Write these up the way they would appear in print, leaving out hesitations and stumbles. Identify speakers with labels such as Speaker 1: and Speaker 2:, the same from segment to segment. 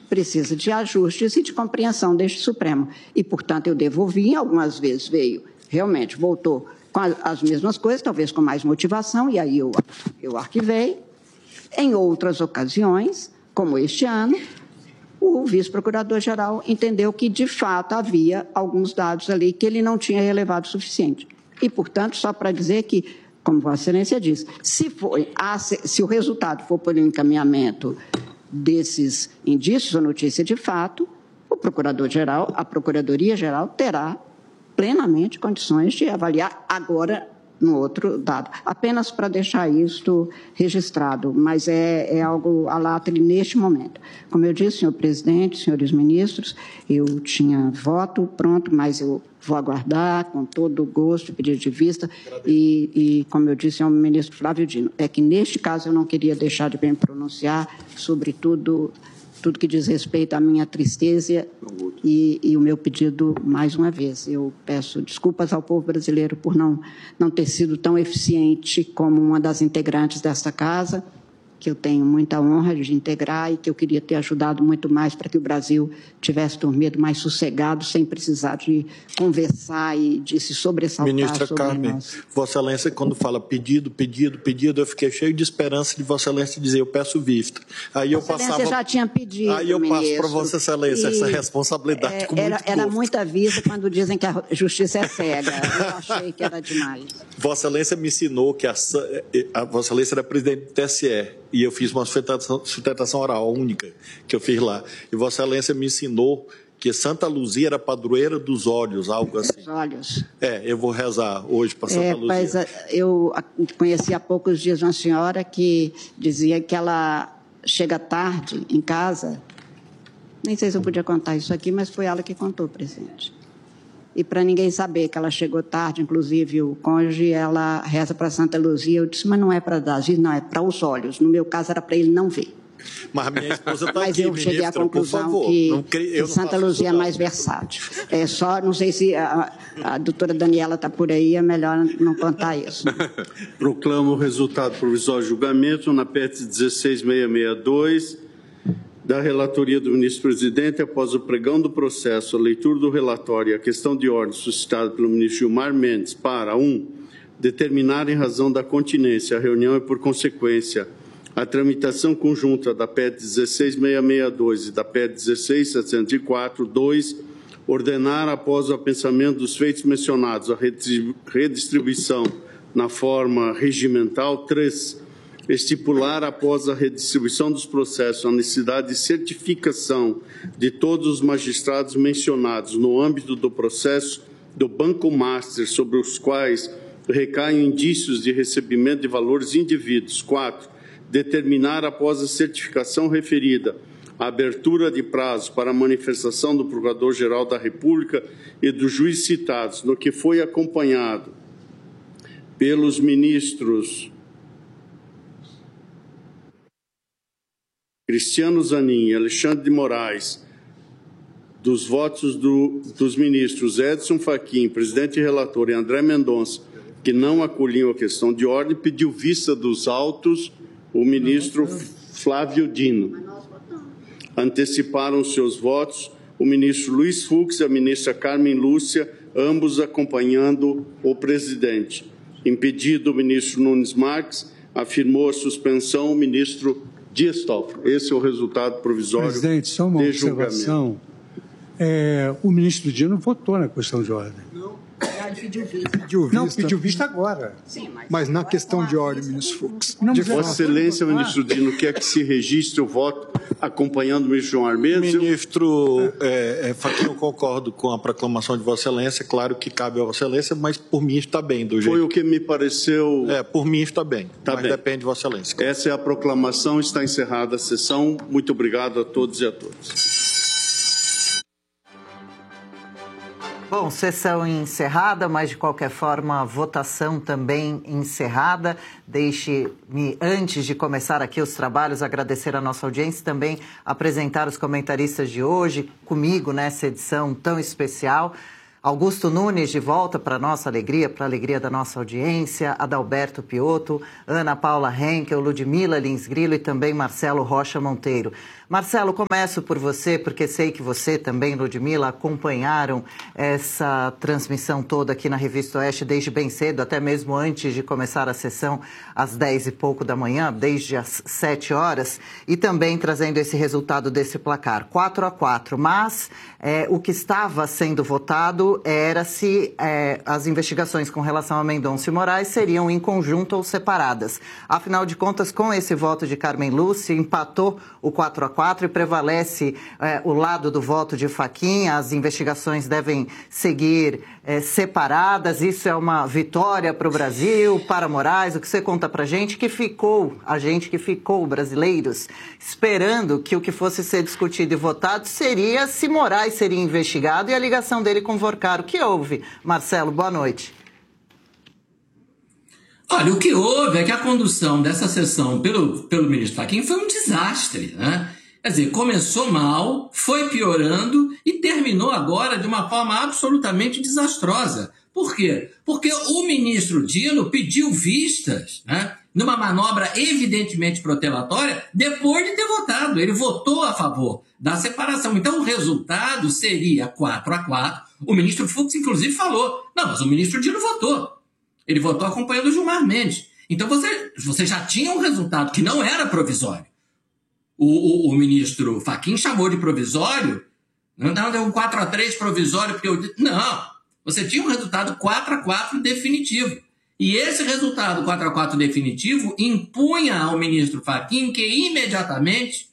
Speaker 1: precisa de ajustes e de compreensão deste Supremo. E, portanto, eu devolvi, algumas vezes veio, realmente, voltou com as mesmas coisas, talvez com mais motivação, e aí eu arquivei. Em outras ocasiões, como este ano, o vice-procurador-geral entendeu que, de fato, havia alguns dados ali que ele não tinha relevado o suficiente. E, portanto, só para dizer que, como Vossa Excelência diz, se o resultado for por encaminhamento desses indícios ou notícia de fato, o procurador-geral, a Procuradoria-Geral terá plenamente condições de avaliar agora no outro dado. Apenas para deixar isto registrado, mas é algo à látri neste momento. Como eu disse, senhor presidente, senhores ministros, eu tinha voto pronto, mas eu vou aguardar com todo o gosto, pedido de vista, e como eu disse ao ministro Flávio Dino, é que neste caso eu não queria deixar de me pronunciar sobre tudo que diz respeito à minha tristeza e o meu pedido, mais uma vez. Eu peço desculpas ao povo brasileiro por não ter sido tão eficiente como uma das integrantes desta casa, que eu tenho muita honra de integrar e que eu queria ter ajudado muito mais para que o Brasil tivesse dormido mais sossegado, sem precisar de conversar e de se sobressaltar.
Speaker 2: Ministra Carmen, Vossa Excelência, quando fala pedido, eu fiquei cheio de esperança de Vossa Excelência dizer, eu peço vista. Aí eu passava...
Speaker 1: Você já tinha pedido,
Speaker 2: aí eu passo para Vossa Excelência essa responsabilidade com muito
Speaker 1: Era
Speaker 2: gosto.
Speaker 1: muita vista quando dizem que a justiça é cega. Eu achei que era demais.
Speaker 2: Vossa Excelência me ensinou que a Vossa Excelência era presidente do TSE e eu fiz uma sustentação oral única que eu fiz lá. E Vossa Excelência me ensinou que Santa Luzia era padroeira dos olhos, algo assim.
Speaker 1: Dos olhos.
Speaker 2: Eu vou rezar hoje para Santa Luzia.
Speaker 1: Mas eu conheci há poucos dias uma senhora que dizia que ela chega tarde em casa. Nem sei se eu podia contar isso aqui, mas foi ela que contou, presidente. E para ninguém saber que ela chegou tarde, inclusive o cônjuge, ela reza para Santa Luzia. Eu disse, mas não é para dar, não, é para os olhos. No meu caso, era para ele não ver.
Speaker 2: Mas minha esposa está
Speaker 1: aqui,
Speaker 2: ministra,
Speaker 1: Mas eu cheguei à conclusão que Santa Luzia é mais versátil. Não sei se a doutora Daniela está por aí, é melhor não contar isso.
Speaker 3: Proclamo o resultado provisório de julgamento na PET 16662, da relatoria do ministro-presidente, após o pregão do processo, a leitura do relatório e a questão de ordem suscitada pelo ministro Gilmar Mendes para 1. Determinar em razão da continência a reunião e, por consequência, a tramitação conjunta da PET 16662 e da PET 16704, 2. Ordenar, após o apensamento dos feitos mencionados, a redistribuição na forma regimental, 3. Estipular, após a redistribuição dos processos, a necessidade de certificação de todos os magistrados mencionados no âmbito do processo do Banco Master, sobre os quais recaem indícios de recebimento de valores indevidos. 4. Determinar, após a certificação referida, a abertura de prazos para a manifestação do Procurador-Geral da República e dos juízes citados, no que foi acompanhado pelos ministros Cristiano Zanin e Alexandre de Moraes, dos votos dos ministros Edson Fachin, presidente e relator, e André Mendonça, que não acolhiam a questão de ordem, pediu vista dos autos o ministro Flávio Dino. Anteciparam seus votos o ministro Luiz Fux e a ministra Carmen Lúcia, ambos acompanhando o presidente. Impedido o ministro Nunes Marques, afirmou a suspensão o ministro Dias Toffoli. Esse é o resultado provisório.
Speaker 4: Presidente, só uma observação. O ministro Dino votou na questão de ordem.
Speaker 5: Pediu vista agora. Sim, mas na questão de ordem, ministro Fux.
Speaker 3: Vossa Excelência, ministro Dino, quer que se registre o voto acompanhando o ministro João Armendes?
Speaker 2: Ministro Fachin, eu concordo com a proclamação de Vossa Excelência. Claro que cabe a Vossa Excelência, mas por mim está bem.
Speaker 3: Foi o que me pareceu...
Speaker 2: por mim está bem, mas depende de Vossa Excelência.
Speaker 3: Essa é a proclamação, está encerrada a sessão. Muito obrigado a todos e a todas.
Speaker 6: Bom, sessão encerrada, mas de qualquer forma, votação também encerrada. Deixe-me, antes de começar aqui os trabalhos, agradecer a nossa audiência e também apresentar os comentaristas de hoje, comigo nessa edição tão especial. Augusto Nunes, de volta para a nossa alegria, para a alegria da nossa audiência, Adalberto Piotto, Ana Paula Henkel, Ludmila Lins Grillo e também Marcelo Rocha Monteiro. Marcelo, começo por você, porque sei que você também, Ludmila, acompanharam essa transmissão toda aqui na Revista Oeste desde bem cedo, até mesmo antes de começar a sessão às 10 e pouco da manhã, desde as 7 horas, e também trazendo esse resultado desse placar, 4-4. Mas o que estava sendo votado era se as investigações com relação a Mendonça e Moraes seriam em conjunto ou separadas. Afinal de contas, com esse voto de Carmen Lúcia, empatou o 4-4 e prevalece o lado do voto de Fachin. As investigações devem seguir separadas. Isso é uma vitória para o Brasil, para Moraes. O que você conta para a gente que ficou, brasileiros, esperando que o que fosse ser discutido e votado seria se Moraes seria investigado e a ligação dele com Vorcar. O que houve? Marcelo, boa noite.
Speaker 7: Olha, o que houve é que a condução dessa sessão pelo ministro Fachin foi um desastre, né? Quer dizer, começou mal, foi piorando e terminou agora de uma forma absolutamente desastrosa. Por quê? Porque o ministro Dino pediu vistas, né, numa manobra evidentemente protelatória, depois de ter votado. Ele votou a favor da separação. Então o resultado seria 4-4. O ministro Fux, inclusive, falou, não, mas o ministro Dino votou. Ele votou acompanhando o Gilmar Mendes. Então você já tinha um resultado que não era provisório. O ministro Fachin chamou de provisório, não deu um 4-3 provisório, porque não, você tinha um resultado 4-4 definitivo. E esse resultado 4-4 definitivo impunha ao ministro Fachin que imediatamente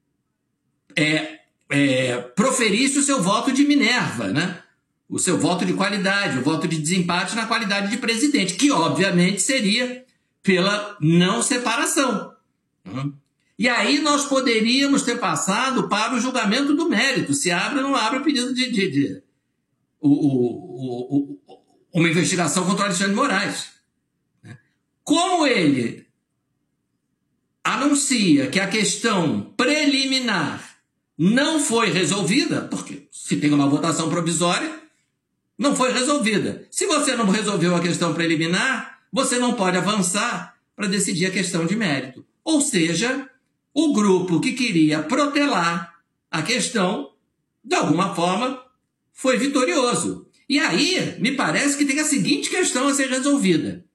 Speaker 7: proferisse o seu voto de Minerva, né? O seu voto de qualidade, o voto de desempate na qualidade de presidente, que obviamente seria pela não separação. E aí nós poderíamos ter passado para o julgamento do mérito, se abre ou não abre o pedido de uma investigação contra o Alexandre de Moraes. Como ele anuncia que a questão preliminar não foi resolvida, porque se tem uma votação provisória, não foi resolvida. Se você não resolveu a questão preliminar, você não pode avançar para decidir a questão de mérito. Ou seja, o grupo que queria protelar a questão, de alguma forma, foi vitorioso. E aí, me parece que tem a seguinte questão a ser resolvida.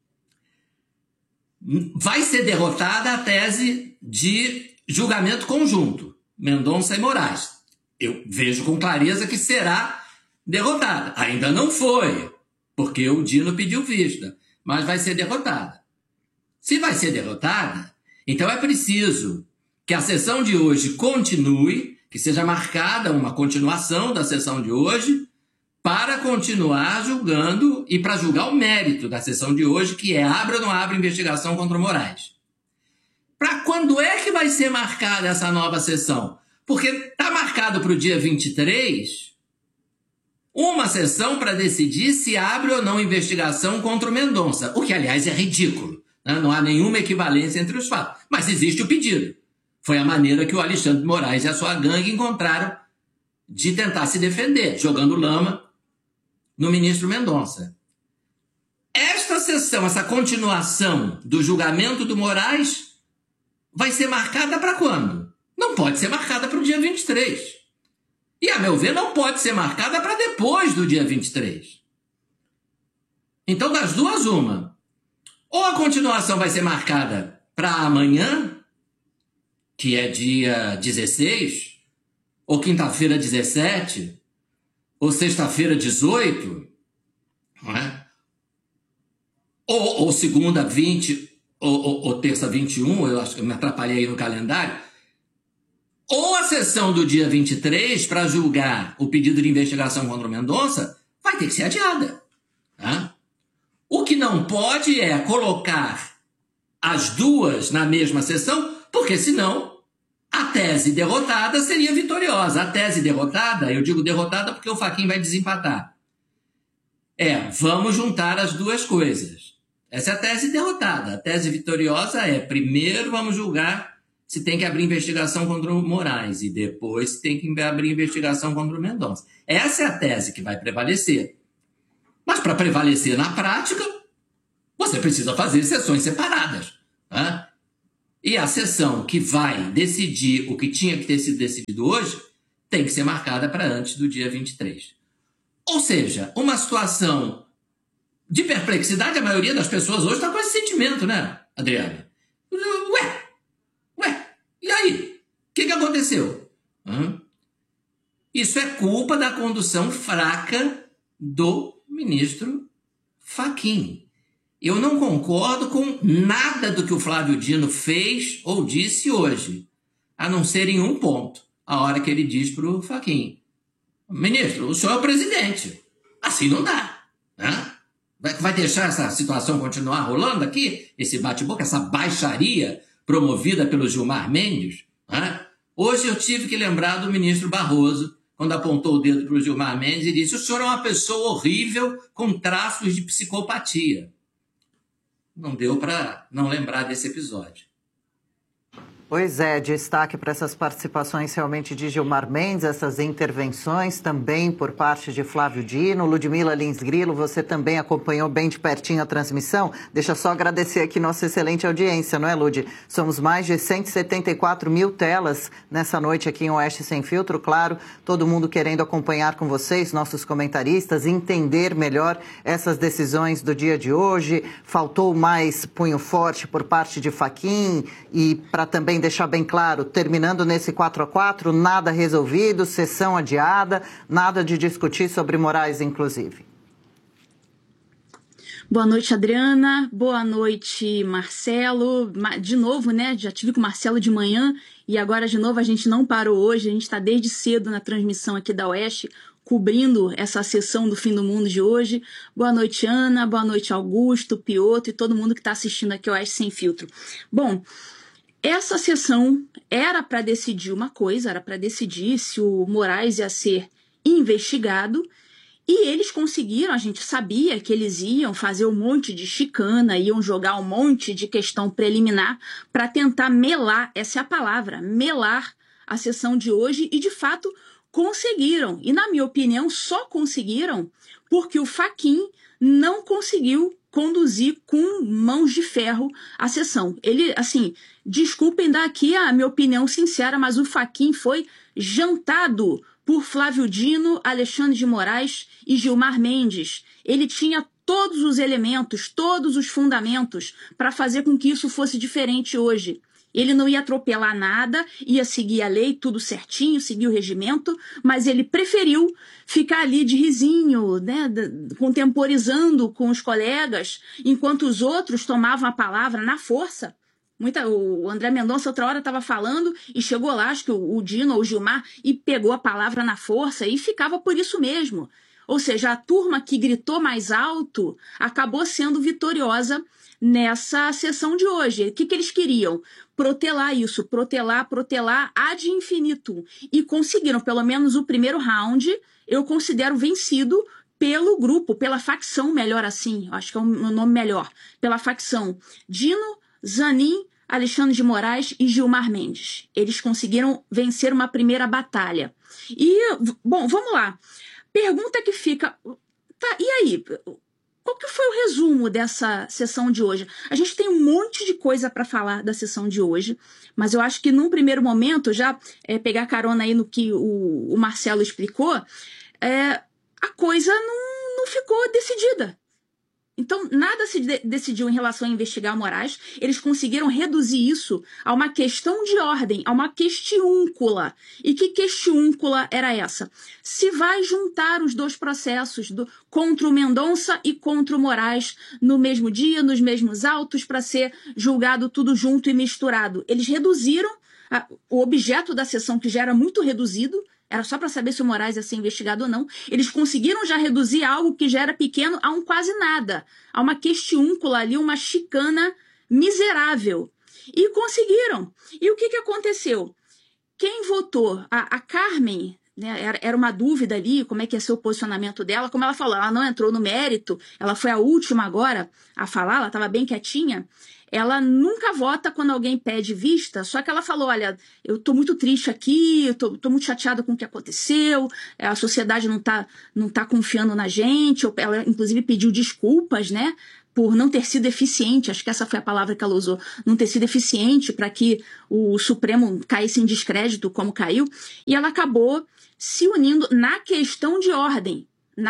Speaker 7: Vai ser derrotada a tese de julgamento conjunto, Mendonça e Moraes. Eu vejo com clareza que será derrotada. Ainda não foi, porque o Dino pediu vista, mas vai ser derrotada. Se vai ser derrotada, então é preciso que a sessão de hoje continue, que seja marcada uma continuação da sessão de hoje, para continuar julgando e para julgar o mérito da sessão de hoje, que é abre ou não abre investigação contra o Moraes. Para quando é que vai ser marcada essa nova sessão? Porque está marcado para o dia 23 uma sessão para decidir se abre ou não investigação contra o Mendonça, o que, aliás, é ridículo. Não há nenhuma equivalência entre os fatos. Mas existe o pedido. Foi a maneira que o Alexandre de Moraes e a sua gangue encontraram de tentar se defender, jogando lama no ministro Mendonça. Esta sessão, essa continuação do julgamento do Moraes, vai ser marcada para quando? Não pode ser marcada para o dia 23. E, a meu ver, não pode ser marcada para depois do dia 23. Então, das duas, uma. Ou a continuação vai ser marcada para amanhã, que é dia 16, ou quinta-feira 17, ou sexta-feira 18, não é? Ou segunda 20, ou terça 21, eu acho que eu me atrapalhei aí no calendário. Ou a sessão do dia 23 para julgar o pedido de investigação contra o Mendonça vai ter que ser adiada. Tá? O que não pode é colocar as duas na mesma sessão, porque senão a tese derrotada seria vitoriosa. A tese derrotada, eu digo derrotada porque o Fachin vai desempatar. Vamos juntar as duas coisas. Essa é a tese derrotada. A tese vitoriosa é, primeiro vamos julgar se tem que abrir investigação contra o Moraes e depois se tem que abrir investigação contra o Mendonça. Essa é a tese que vai prevalecer. Mas para prevalecer na prática, você precisa fazer sessões separadas. Tá? E a sessão que vai decidir o que tinha que ter sido decidido hoje tem que ser marcada para antes do dia 23. Ou seja, uma situação de perplexidade, a maioria das pessoas hoje está com esse sentimento, né, Adriana? Ué, e aí? O que aconteceu? Isso é culpa da condução fraca do ministro Fachin. Eu não concordo com nada do que o Flávio Dino fez ou disse hoje, a não ser em um ponto, a hora que ele diz para o Fachin: ministro, o senhor é o presidente, assim não dá, né? Vai deixar essa situação continuar rolando aqui? Esse bate-boca, essa baixaria promovida pelo Gilmar Mendes? Né? Hoje eu tive que lembrar do ministro Barroso, quando apontou o dedo para o Gilmar Mendes e disse: o senhor é uma pessoa horrível com traços de psicopatia. Não deu para não lembrar desse episódio.
Speaker 6: Pois é, destaque para essas participações realmente de Gilmar Mendes, essas intervenções também por parte de Flávio Dino. Ludmila Lins Grilo, você também acompanhou bem de pertinho a transmissão. Deixa eu só agradecer aqui nossa excelente audiência, não é, Lud? Somos mais de 174 mil telas nessa noite aqui em Oeste Sem Filtro. Claro, todo mundo querendo acompanhar com vocês, nossos comentaristas, entender melhor essas decisões do dia de hoje. Faltou mais punho forte por parte de Fachin e para também deixar bem claro, terminando nesse 4-4, nada resolvido, sessão adiada, nada de discutir sobre Moraes, inclusive.
Speaker 8: Boa noite, Adriana. Boa noite, Marcelo. De novo, né? Já tive com o Marcelo de manhã e agora de novo a gente não parou hoje. A gente está desde cedo na transmissão aqui da Oeste, cobrindo essa sessão do fim do mundo de hoje. Boa noite, Ana. Boa noite, Augusto, Piotr e todo mundo que está assistindo aqui ao Oeste Sem Filtro. Bom, essa sessão era para decidir uma coisa, era para decidir se o Moraes ia ser investigado, e eles conseguiram, a gente sabia que eles iam fazer um monte de chicana, iam jogar um monte de questão preliminar para tentar melar, essa é a palavra, melar a sessão de hoje, e de fato conseguiram. E na minha opinião só conseguiram porque o Fachin não conseguiu conduzir com mãos de ferro a sessão. Ele, assim, desculpem dar aqui a minha opinião sincera, mas o Fachin foi jantado por Flávio Dino, Alexandre de Moraes e Gilmar Mendes. Ele tinha todos os elementos, todos os fundamentos para fazer com que isso fosse diferente hoje. Ele não ia atropelar nada, ia seguir a lei, tudo certinho, seguir o regimento, mas ele preferiu ficar ali de risinho, né, contemporizando com os colegas, enquanto os outros tomavam a palavra na força. O André Mendonça outra hora estava falando e chegou lá, acho que o Dino ou o Gilmar, e pegou a palavra na força e ficava por isso mesmo. Ou seja, a turma que gritou mais alto acabou sendo vitoriosa nessa sessão de hoje. O que eles queriam? Protelar isso, protelar ad infinitum. E conseguiram, pelo menos o primeiro round, eu considero vencido pelo grupo, pela facção, melhor assim, acho que é um nome melhor, pela facção Dino, Zanin, Alexandre de Moraes e Gilmar Mendes. Eles conseguiram vencer uma primeira batalha. E, bom, vamos lá. Pergunta que fica, tá, e aí? Qual que foi o resumo dessa sessão de hoje? A gente tem um monte de coisa para falar da sessão de hoje, mas eu acho que num primeiro momento, já pegar carona aí no que o Marcelo explicou, a coisa não ficou decidida. Então, nada se decidiu em relação a investigar Moraes. Eles conseguiram reduzir isso a uma questão de ordem, a uma questiúncula. E que questiúncula era essa? Se vai juntar os dois processos, contra o Mendonça e contra o Moraes, no mesmo dia, nos mesmos autos, para ser julgado tudo junto e misturado. Eles reduziram o objeto da sessão, que já era muito reduzido, era só para saber se o Moraes ia ser investigado ou não. Eles conseguiram já reduzir algo que já era pequeno a um quase nada, a uma questiúncula ali, uma chicana miserável. E conseguiram. E o que aconteceu? Quem votou? A Carmen, né, era uma dúvida ali, como é que ia ser o posicionamento dela. Como ela falou, ela não entrou no mérito, ela foi a última agora a falar, ela estava bem quietinha. Ela nunca vota quando alguém pede vista, só que ela falou, olha, eu tô muito triste aqui, eu tô muito chateada com o que aconteceu, a sociedade não tá confiando na gente. Ela, inclusive, pediu desculpas, né, por não ter sido eficiente, acho que essa foi a palavra que ela usou, não ter sido eficiente para que o Supremo caísse em descrédito como caiu, e ela acabou se unindo na questão de ordem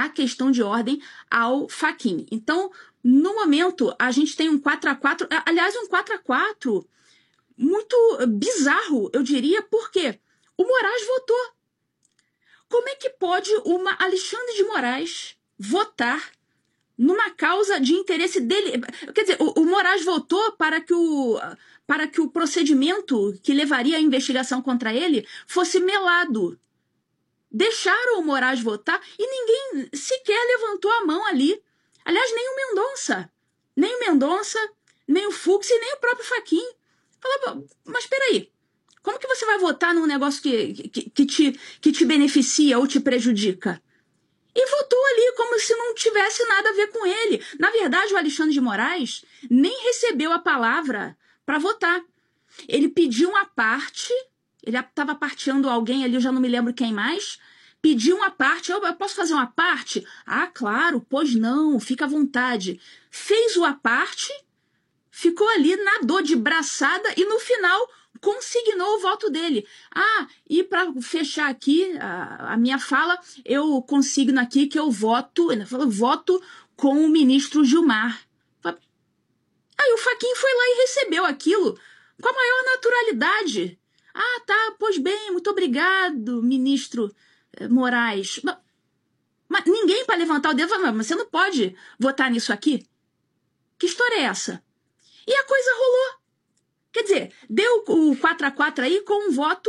Speaker 8: ao Fachin. Então, no momento, a gente tem um 4-4, aliás, um 4-4 muito bizarro, eu diria, porque o Moraes votou. Como é que pode uma Alexandre de Moraes votar numa causa de interesse dele? Quer dizer, o Moraes votou para que o procedimento que levaria à investigação contra ele fosse melado. Deixaram o Moraes votar e ninguém sequer levantou a mão ali. Aliás, nem o Mendonça, nem o Fux e nem o próprio Fachin. Falava, mas espera aí, como que você vai votar num negócio que te beneficia ou te prejudica? E votou ali como se não tivesse nada a ver com ele. Na verdade, o Alexandre de Moraes nem recebeu a palavra para votar. Ele pediu uma parte, ele estava parteando alguém ali, eu já não me lembro quem mais, pediu uma parte, eu posso fazer uma parte? Ah, claro, pois não, fica à vontade. Fez o aparte, ficou ali, nadou de braçada e no final consignou o voto dele. Ah, e para fechar aqui a minha fala, eu consigno aqui que eu voto com o ministro Gilmar. Aí o Fachin foi lá e recebeu aquilo com a maior naturalidade. Ah, tá, pois bem, muito obrigado, ministro Moraes. Mas ninguém para levantar o dedo falou, mas você não pode votar nisso aqui? Que história é essa? E a coisa rolou. Quer dizer, deu o 4-4 aí com um voto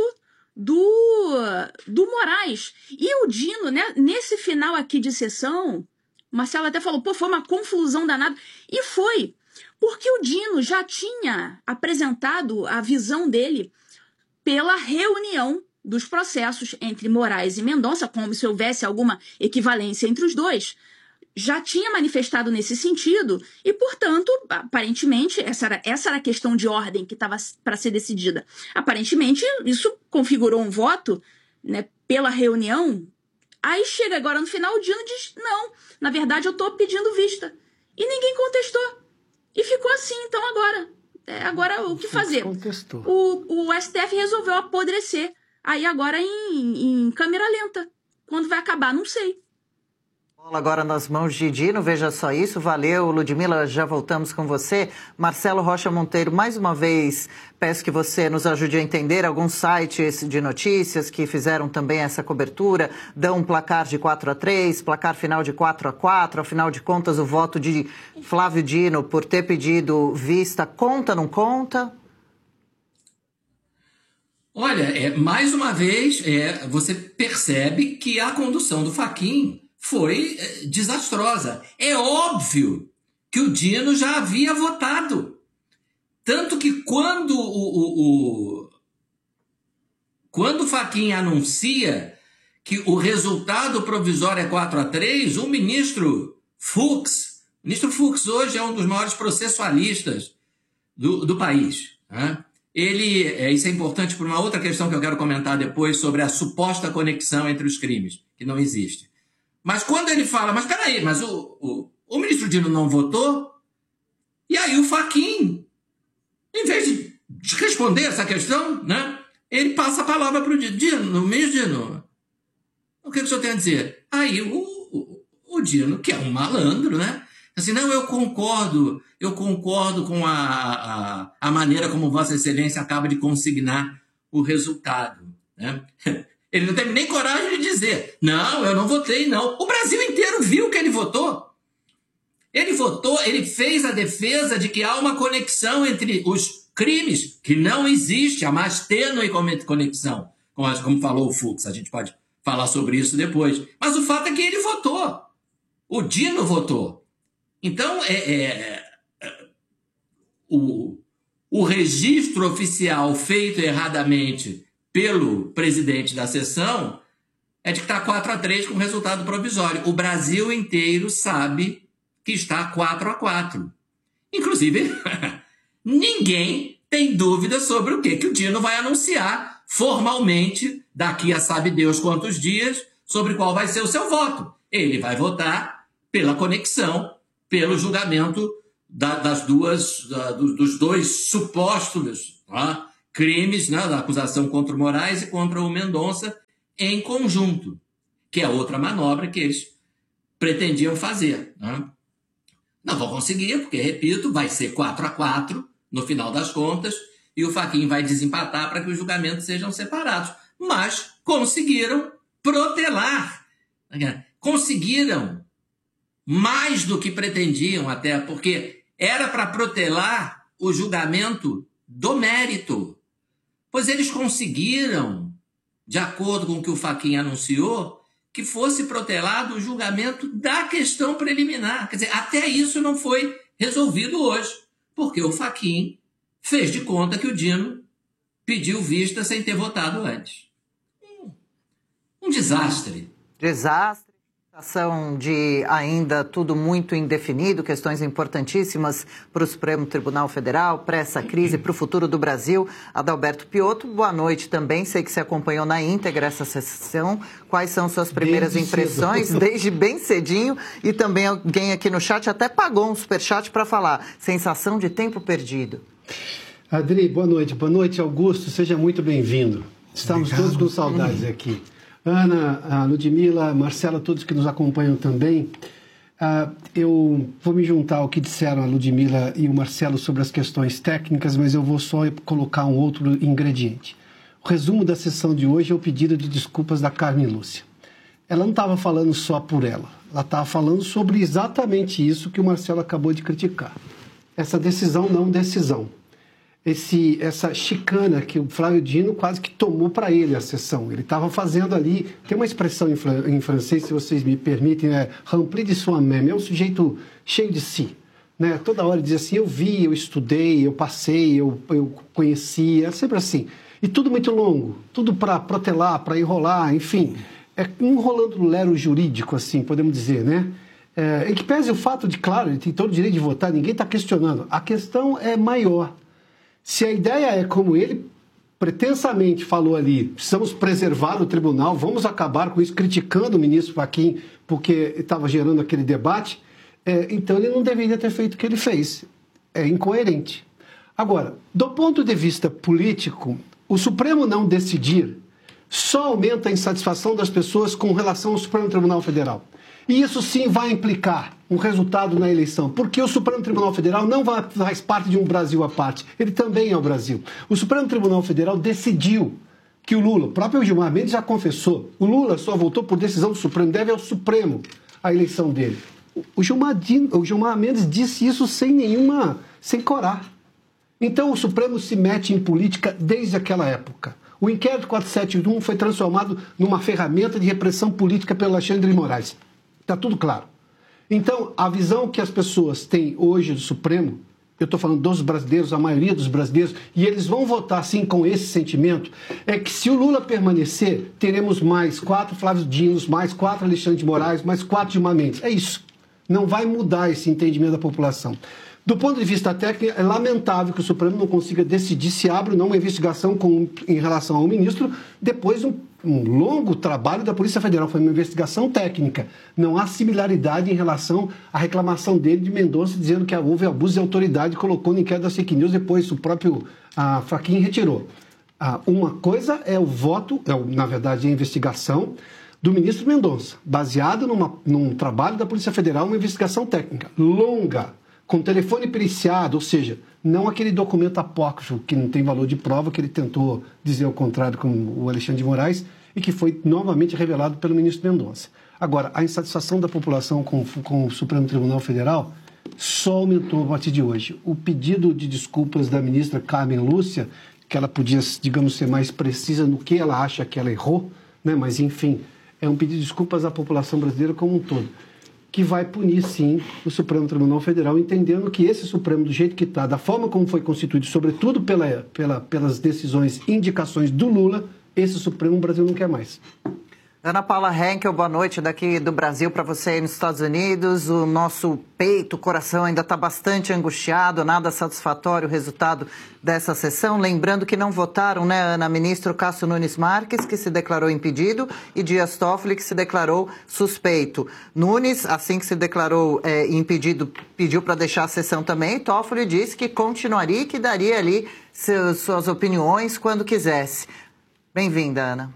Speaker 8: do Moraes. E o Dino, né, nesse final aqui de sessão, o Marcelo até falou, pô, foi uma confusão danada. E foi, porque o Dino já tinha apresentado a visão dele pela reunião dos processos entre Moraes e Mendonça, como se houvesse alguma equivalência entre os dois, já tinha manifestado nesse sentido e, portanto, aparentemente, essa era a questão de ordem que estava para ser decidida. Aparentemente, isso configurou um voto, né, pela reunião. Aí chega agora no final, o Dino diz, não, na verdade eu estou pedindo vista. E ninguém contestou. E ficou assim, então agora o que fazer? O STF resolveu apodrecer. Aí agora em câmera lenta. Quando vai acabar, não sei.
Speaker 6: Agora nas mãos de Dino, veja só isso. Valeu, Ludmila, já voltamos com você. Marcelo Rocha Monteiro, mais uma vez, peço que você nos ajude a entender. Alguns sites de notícias que fizeram também essa cobertura dão um placar de 4-3, placar final de 4-4. Afinal de contas, o voto de Flávio Dino por ter pedido vista, conta, não conta?
Speaker 7: Olha, mais uma vez, você percebe que a condução do Fachin foi desastrosa. É óbvio que o Dino já havia votado. Tanto que quando o Fachin anuncia que o resultado provisório é 4-3, o ministro Fux hoje é um dos maiores processualistas do país, né? Isso é importante por uma outra questão que eu quero comentar depois sobre a suposta conexão entre os crimes, que não existe. Mas quando ele fala, mas peraí, mas o ministro Dino não votou? E aí o Fachin, em vez de responder essa questão, né, ele passa a palavra para o Dino, ministro Dino, o que o senhor tem a dizer? Aí o Dino, que é um malandro, né? Assim, não, eu concordo com a maneira como Vossa Excelência acaba de consignar o resultado, né? Ele não teve nem coragem de dizer, não, eu não votei, não. O Brasil inteiro viu que ele votou. Ele fez a defesa de que há uma conexão entre os crimes, que não existe, a mais tênue conexão, como falou o Fux, a gente pode falar sobre isso depois. Mas o fato é que ele votou. O Dino votou. Então, o registro oficial feito erradamente pelo presidente da sessão é de que está 4-3 com o resultado provisório. O Brasil inteiro sabe que está 4-4. Inclusive, ninguém tem dúvida sobre o que o Dino vai anunciar formalmente daqui a sabe Deus quantos dias sobre qual vai ser o seu voto. Ele vai votar pela conexão, pelo julgamento dos dois supostos crimes, né, da acusação contra o Moraes e contra o Mendonça em conjunto, que é outra manobra que eles pretendiam fazer. Né? Não vão conseguir, porque, repito, vai ser 4-4 no final das contas e o Fachin vai desempatar para que os julgamentos sejam separados. Mas conseguiram protelar, conseguiram mais do que pretendiam até, porque era para protelar o julgamento do mérito. Pois eles conseguiram, de acordo com o que o Fachin anunciou, que fosse protelado o julgamento da questão preliminar. Quer dizer, até isso não foi resolvido hoje, porque o Fachin fez de conta que o Dino pediu vista sem ter votado antes. Um desastre.
Speaker 6: Desastre. De ainda tudo muito indefinido, questões importantíssimas para o Supremo Tribunal Federal, para essa crise, para o futuro do Brasil. Adalberto Piotto, boa noite também. Sei que você acompanhou na íntegra essa sessão. Quais são suas primeiras impressões? Desde bem cedinho. E também alguém aqui no chat até pagou um superchat para falar. Sensação de tempo perdido.
Speaker 9: Adri, boa noite. Boa noite, Augusto. Seja muito bem-vindo. Estamos todos com saudades aqui. Ana, a Ludmila, Marcela, todos que nos acompanham também. Eu vou me juntar ao que disseram a Ludmila e o Marcelo sobre as questões técnicas, mas eu vou só colocar um outro ingrediente. O resumo da sessão de hoje é o pedido de desculpas da Carmen Lúcia. Ela não estava falando só por ela estava falando sobre exatamente isso que o Marcelo acabou de criticar. Essa decisão não decisão. Essa chicana que o Flávio Dino quase que tomou para ele a sessão. Ele estava fazendo ali, tem uma expressão em francês, se vocês me permitem, rempli de soi-même, é um sujeito cheio de si. Né? Toda hora diz assim, eu vi, eu estudei, eu passei, eu conheci, é sempre assim. E tudo muito longo, tudo para protelar, para enrolar, enfim. É enrolando o lero jurídico, assim, podemos dizer, né? Em que pese o fato de, claro, ele tem todo o direito de votar, ninguém está questionando. A questão é maior. Se a ideia é como ele pretensamente falou ali, precisamos preservar o tribunal, vamos acabar com isso, criticando o ministro Fachin porque estava gerando aquele debate, então ele não deveria ter feito o que ele fez. É incoerente. Agora, do ponto de vista político, o Supremo não decidir só aumenta a insatisfação das pessoas com relação ao Supremo Tribunal Federal. E isso sim vai implicar um resultado na eleição, porque o Supremo Tribunal Federal não faz parte de um Brasil à parte, ele também é o Brasil. O Supremo Tribunal Federal decidiu que o Lula, o próprio Gilmar Mendes já confessou, o Lula só votou por decisão do Supremo, deve ao Supremo a eleição dele. O Gilmar Mendes disse isso sem corar. Então o Supremo se mete em política desde aquela época. O inquérito 471 foi transformado numa ferramenta de repressão política pelo Alexandre de Moraes. Está tudo claro. Então, a visão que as pessoas têm hoje do Supremo, eu estou falando dos brasileiros, a maioria dos brasileiros, e eles vão votar sim com esse sentimento, é que se o Lula permanecer, teremos mais 4 Flávio Dinos, mais 4 Alexandre de Moraes, mais 4 Gilmar Mendes. É isso. Não vai mudar esse entendimento da população. Do ponto de vista técnico, é lamentável que o Supremo não consiga decidir se abre ou não uma investigação em relação ao ministro depois de um longo trabalho da Polícia Federal. Foi uma investigação técnica. Não há similaridade em relação à reclamação dele de Mendonça, dizendo que houve abuso de autoridade e colocou no inquérito da fake news, depois o próprio Fachin retirou. Uma coisa é o voto, na verdade, a investigação do ministro Mendonça, baseada num trabalho da Polícia Federal, uma investigação técnica longa, com telefone periciado, ou seja, não aquele documento apócrifo que não tem valor de prova, que ele tentou dizer ao contrário com o Alexandre de Moraes e que foi novamente revelado pelo ministro Mendonça. Agora, a insatisfação da população com o Supremo Tribunal Federal só aumentou a partir de hoje. O pedido de desculpas da ministra Carmen Lúcia, que ela podia, digamos, ser mais precisa no que ela acha que ela errou, né? Mas, enfim, é um pedido de desculpas à população brasileira como um todo, que vai punir, sim, o Supremo Tribunal Federal, entendendo que esse Supremo, do jeito que está, da forma como foi constituído, sobretudo pelas decisões, indicações do Lula, esse Supremo o Brasil não quer mais.
Speaker 6: Ana Paula Henkel, boa noite daqui do Brasil para você aí nos Estados Unidos. O nosso peito, o coração ainda está bastante angustiado, nada satisfatório o resultado dessa sessão. Lembrando que não votaram, né, Ana, ministro Cássio Nunes Marques, que se declarou impedido, e Dias Toffoli, que se declarou suspeito. Nunes, assim que se declarou impedido, pediu para deixar a sessão também. Toffoli disse que continuaria e que daria ali suas opiniões quando quisesse. Bem-vinda, Ana.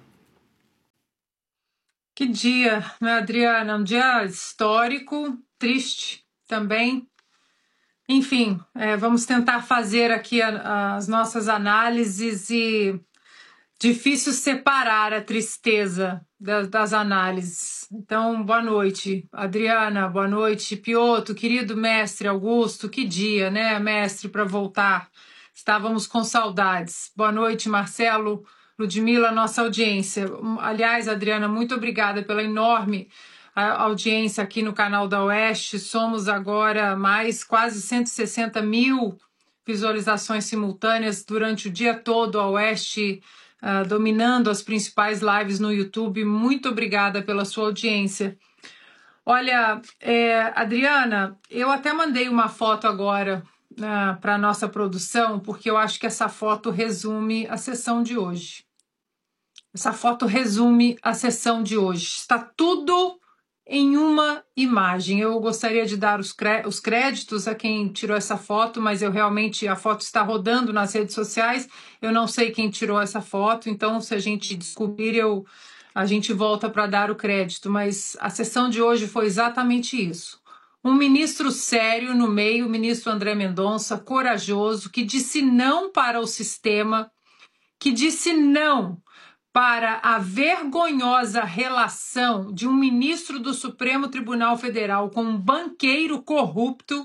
Speaker 10: Que dia, né, Adriana? Um dia histórico, triste também. Enfim, vamos tentar fazer aqui as nossas análises e difícil separar a tristeza das análises. Então, boa noite, Adriana, boa noite, Piotr, querido mestre Augusto, que dia, né, mestre, para voltar. Estávamos com saudades. Boa noite, Marcelo, Ludmila, nossa audiência. Aliás, Adriana, muito obrigada pela enorme audiência aqui no canal da Oeste. Somos agora mais quase 160 mil visualizações simultâneas durante o dia todo. A Oeste dominando as principais lives no YouTube. Muito obrigada pela sua audiência. Olha, Adriana, eu até mandei uma foto agora para a nossa produção, porque eu acho que essa foto resume a sessão de hoje. Essa foto resume a sessão de hoje. Está tudo em uma imagem. Eu gostaria de dar os créditos a quem tirou essa foto, mas a foto está rodando nas redes sociais. Eu não sei quem tirou essa foto, então se a gente descobrir, a gente volta para dar o crédito. Mas a sessão de hoje foi exatamente isso. Um ministro sério no meio, o ministro André Mendonça, corajoso, que disse não para o sistema, que disse não para a vergonhosa relação de um ministro do Supremo Tribunal Federal com um banqueiro corrupto,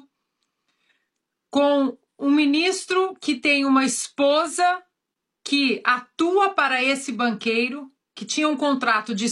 Speaker 10: com um ministro que tem uma esposa que atua para esse banqueiro, que tinha um contrato de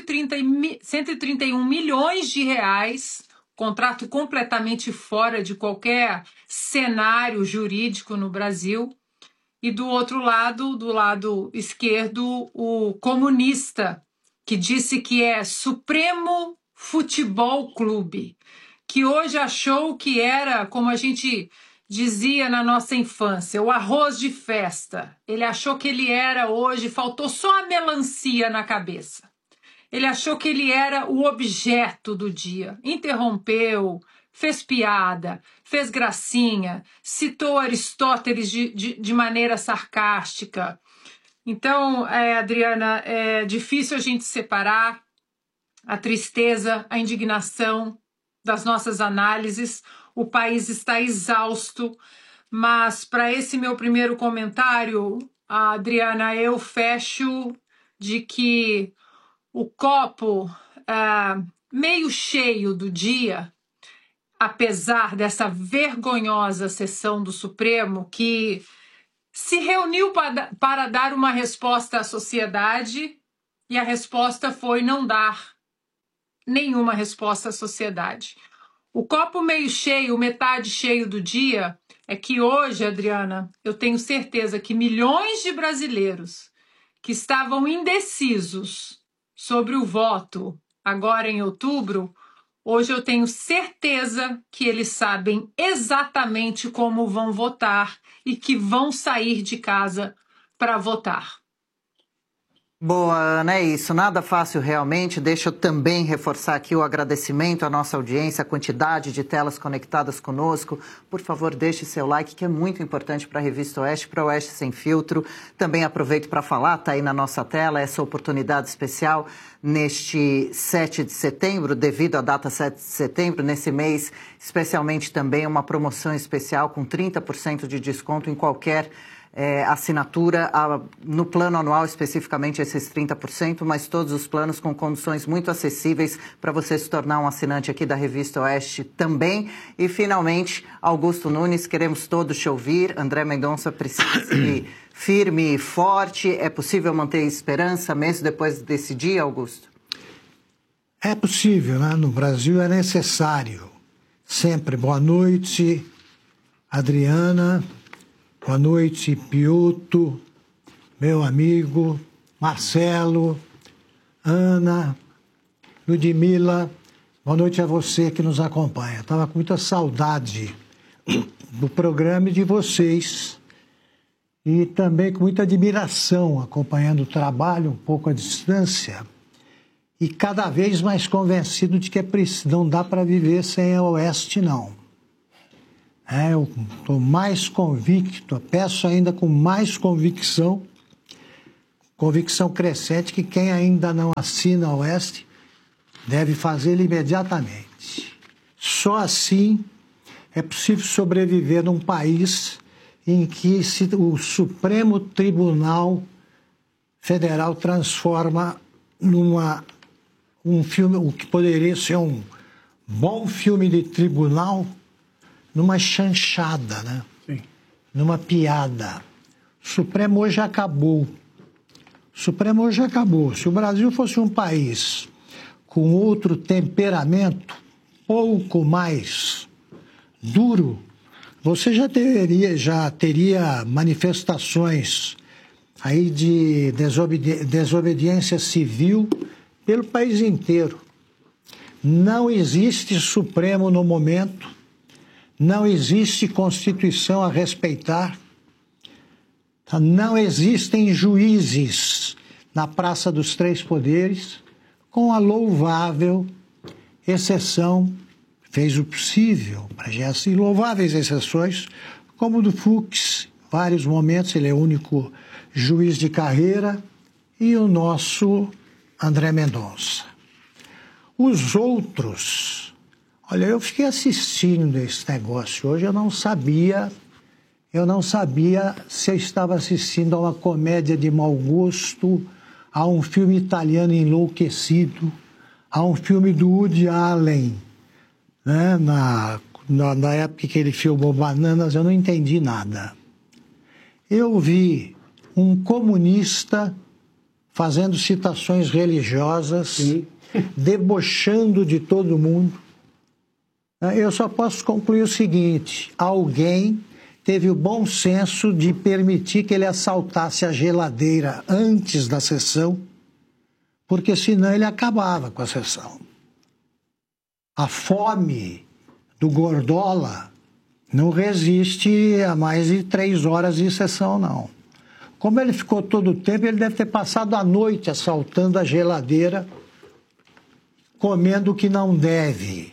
Speaker 10: 131 milhões de reais, contrato completamente fora de qualquer cenário jurídico no Brasil. E do outro lado, do lado esquerdo, o comunista, que disse que é Supremo Futebol Clube, que hoje achou que era, como a gente dizia na nossa infância, o arroz de festa. Ele achou que ele era hoje, faltou só a melancia na cabeça. Ele achou que ele era o objeto do dia, interrompeu, fez piada, fez gracinha, citou Aristóteles de maneira sarcástica. Então, Adriana, é difícil a gente separar a tristeza, a indignação das nossas análises. O país está exausto, mas para esse meu primeiro comentário, Adriana, eu fecho de que o copo meio cheio do dia, apesar dessa vergonhosa sessão do Supremo, que se reuniu para dar uma resposta à sociedade, e a resposta foi não dar nenhuma resposta à sociedade. O copo meio cheio, metade cheio do dia, é que hoje, Adriana, eu tenho certeza que milhões de brasileiros que estavam indecisos sobre o voto agora em outubro, hoje eu tenho certeza que eles sabem exatamente como vão votar e que vão sair de casa para votar.
Speaker 6: Boa, Ana, é isso. Nada fácil realmente. Deixa eu também reforçar aqui o agradecimento à nossa audiência, a quantidade de telas conectadas conosco. Por favor, deixe seu like, que é muito importante para a Revista Oeste, para o Oeste Sem Filtro. Também aproveito para falar, está aí na nossa tela, essa oportunidade especial neste 7 de setembro, devido à data 7 de setembro, nesse mês, especialmente também uma promoção especial com 30% de desconto em qualquer assinatura, no plano anual especificamente esses 30%, mas todos os planos com condições muito acessíveis para você se tornar um assinante aqui da Revista Oeste também. E finalmente, Augusto Nunes, queremos todos te ouvir. André Mendonça precisa seguir firme e forte. É possível manter esperança mesmo depois desse dia, Augusto?
Speaker 11: É possível, né? No Brasil é necessário. Sempre boa noite, Adriana. Boa noite, Piotr, meu amigo, Marcelo, Ana, Ludmila, boa noite a você que nos acompanha. Estava com muita saudade do programa e de vocês, e também com muita admiração, acompanhando o trabalho um pouco à distância, e cada vez mais convencido de que não dá para viver sem a Oeste, não. Eu estou mais convicto, peço ainda com mais convicção crescente, que quem ainda não assina a Oeste deve fazê-lo imediatamente. Só assim é possível sobreviver num país em que o Supremo Tribunal Federal transforma um filme, o que poderia ser um bom filme de tribunal, numa chanchada, né?
Speaker 4: Sim.
Speaker 11: Numa piada. O Supremo hoje acabou. O Supremo hoje acabou. Se o Brasil fosse um país com outro temperamento, pouco mais duro, você já teria manifestações aí de desobediência civil pelo país inteiro. Não existe Supremo no momento, não existe Constituição a respeitar, não existem juízes na Praça dos Três Poderes, com a louvável exceção, fez o possível para essas louváveis exceções, como o do Fux, vários momentos, ele é o único juiz de carreira, e o nosso André Mendonça. Os outros, olha, eu fiquei assistindo esse negócio hoje, eu não sabia se eu estava assistindo a uma comédia de mau gosto, a um filme italiano enlouquecido, a um filme do Woody Allen, né? Na época que ele filmou Bananas, eu não entendi nada. Eu vi um comunista fazendo citações religiosas, sim, debochando de todo mundo. Eu só posso concluir o seguinte: alguém teve o bom senso de permitir que ele assaltasse a geladeira antes da sessão, porque senão ele acabava com a sessão. A fome do Gordola não resiste a mais de 3 horas de sessão, não. Como ele ficou todo o tempo, ele deve ter passado a noite assaltando a geladeira, comendo o que não deve.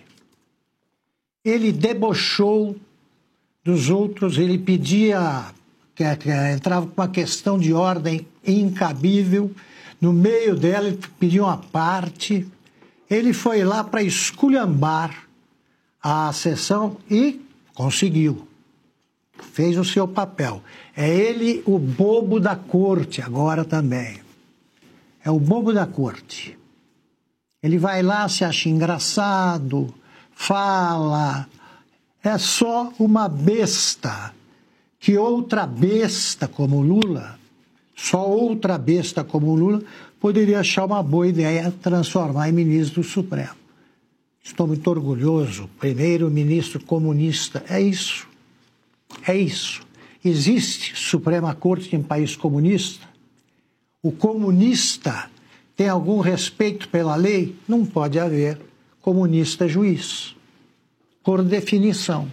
Speaker 11: Ele debochou dos outros, ele pedia, entrava com uma questão de ordem incabível, no meio dela ele pedia uma parte, ele foi lá para esculhambar a sessão e conseguiu, fez o seu papel. É ele o bobo da corte agora também, é o bobo da corte. Ele vai lá, se acha engraçado, fala. É só uma besta, que outra besta como Lula, só outra besta como Lula, poderia achar uma boa ideia transformar em ministro do Supremo. Estou muito orgulhoso, primeiro-ministro comunista, é isso. É isso. Existe Suprema Corte em país comunista? O comunista tem algum respeito pela lei? Não pode haver comunista juiz, por definição.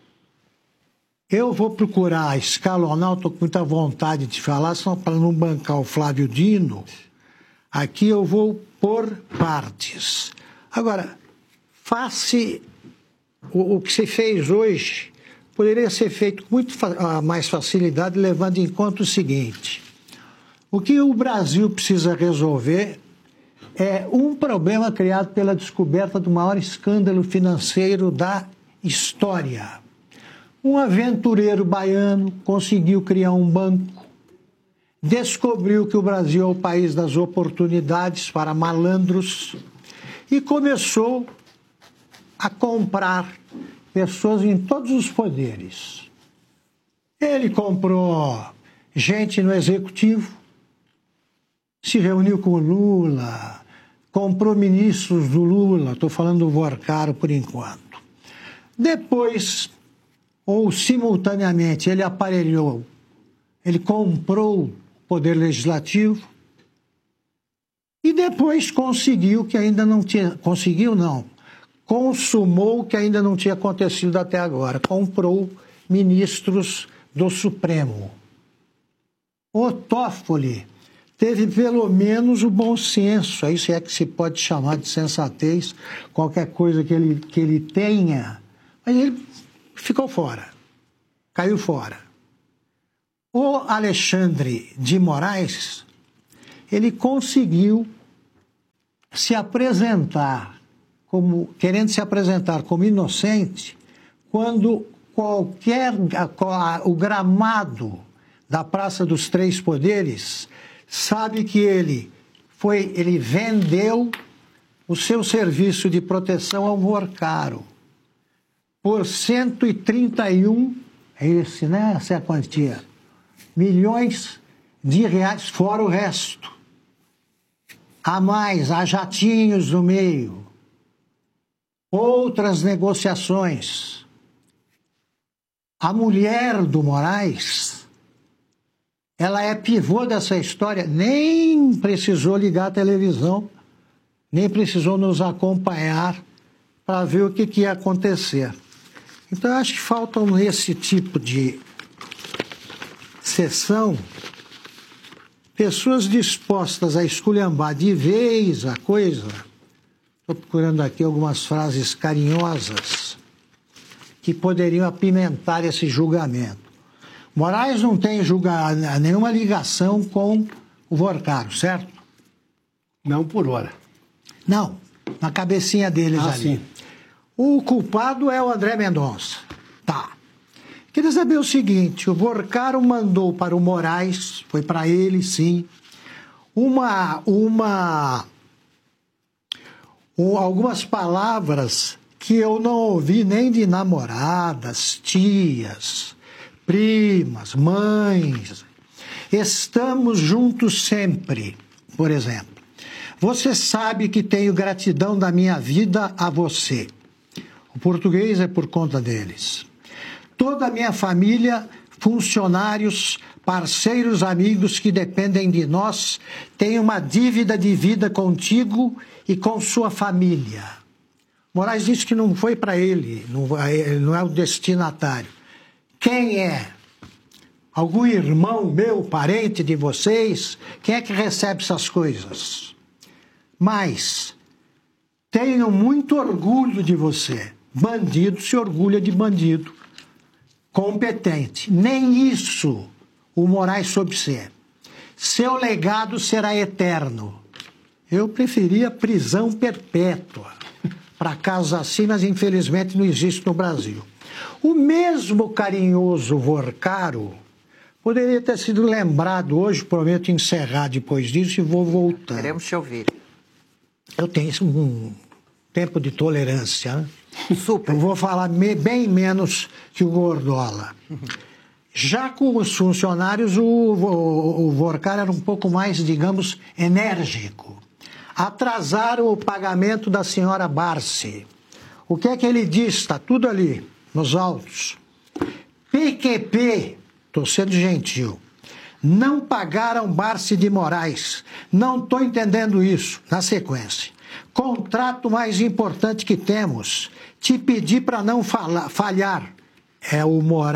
Speaker 11: Eu vou procurar escalonar, estou com muita vontade de falar, só para não bancar o Flávio Dino. Aqui eu vou por partes. Agora, o que se fez hoje poderia ser feito com muito mais facilidade, levando em conta o seguinte: o que o Brasil precisa resolver é um problema criado pela descoberta do maior escândalo financeiro da história. Um aventureiro baiano conseguiu criar um banco, descobriu que o Brasil é o país das oportunidades para malandros e começou a comprar pessoas em todos os poderes. Ele comprou gente no executivo, se reuniu com o Lula, comprou ministros do Lula, estou falando do Vorcaro por enquanto. Depois, ou simultaneamente, ele aparelhou, ele comprou o Poder Legislativo, E depois conseguiu que ainda não tinha... Conseguiu, não. Consumou o que ainda não tinha acontecido até agora. Comprou ministros do Supremo. O Toffoli teve pelo menos o bom senso, isso é que se pode chamar de sensatez, qualquer coisa que ele tenha, mas ele ficou fora, caiu fora. O Alexandre de Moraes, ele conseguiu se apresentar querendo se apresentar como inocente, quando o gramado da Praça dos Três Poderes sabe que ele vendeu o seu serviço de proteção ao Vorcaro por 131, essa é a quantia, milhões de reais, fora o resto. A mais, há jatinhos no meio. Outras negociações. A mulher do Moraes, ela é pivô dessa história, nem precisou ligar a televisão, nem precisou nos acompanhar para ver o que ia acontecer. Então, eu acho que faltam esse tipo de sessão pessoas dispostas a esculhambar de vez a coisa. Estou procurando aqui algumas frases carinhosas que poderiam apimentar esse julgamento. Moraes não tem nenhuma ligação com o Vorcaro, certo?
Speaker 9: Não por hora.
Speaker 11: Não, na cabecinha deles ali. Sim. O culpado é o André Mendonça. Tá. Queria saber o seguinte, o Vorcaro mandou para o Moraes, foi para ele, sim, algumas palavras que eu não ouvi nem de namoradas, tias, primas, mães. Estamos juntos sempre, por exemplo. Você sabe que tenho gratidão da minha vida a você. O português é por conta deles. Toda a minha família, funcionários, parceiros, amigos que dependem de nós, têm uma dívida de vida contigo e com sua família. Moraes disse que não foi para ele não é o destinatário. Quem é? Algum irmão meu, parente de vocês? Quem é que recebe essas coisas? Mas tenho muito orgulho de você. Bandido se orgulha de bandido. Competente. Nem isso o Moraes soube ser. Seu legado será eterno. Eu preferia prisão perpétua para casos assim, mas infelizmente não existe no Brasil. O mesmo carinhoso Vorcaro poderia ter sido lembrado hoje, prometo encerrar depois disso e vou voltar.
Speaker 6: Queremos te ouvir.
Speaker 11: Eu tenho um tempo de tolerância, né?
Speaker 6: Super.
Speaker 11: Eu vou falar bem menos que o Gordola. Já com os funcionários, o Vorcaro era um pouco mais, digamos, enérgico. Atrasaram o pagamento da senhora Barsi. O que é que ele diz? Está tudo ali, nos autos. PQP, estou sendo gentil, não pagaram Barsi de Moraes. Não estou entendendo isso. Na sequência. Contrato mais importante que temos. Te pedi para não falhar. É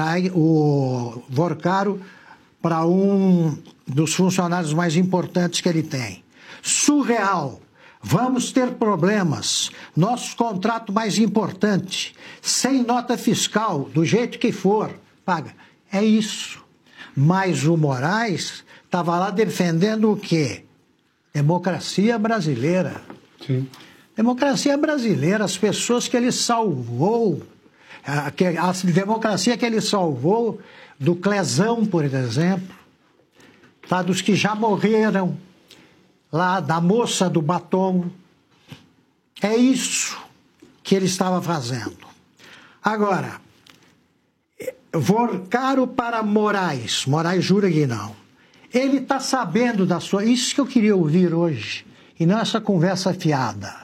Speaker 11: o Vorcaro para um dos funcionários mais importantes que ele tem. Surreal. Vamos ter problemas. Nosso contrato mais importante. Sem nota fiscal, do jeito que for, paga. É isso. Mas o Moraes estava lá defendendo o quê? Democracia brasileira.
Speaker 9: Sim.
Speaker 11: Democracia brasileira, as pessoas que ele salvou, a democracia que ele salvou do Clezão, por exemplo, tá, dos que já morreram, lá da moça do batom. É isso que ele estava fazendo. Agora, Vorcaro para Moraes. Moraes jura que não. Ele está sabendo da sua... Isso que eu queria ouvir hoje, e não essa conversa fiada.